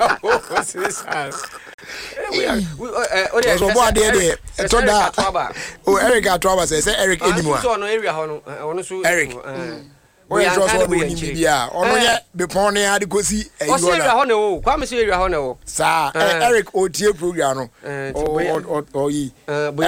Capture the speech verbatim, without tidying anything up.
What's this? We are. So what they dey? So that. Oh, Eric Atwaba says Eric anymore. So no area hono. Ono so Eric. We are just one in Bibia. Ono ye be pon ya de kosi e yo na. O area hono o. Kwa me area hono o. Sa Eric O T A program no. O o o yi.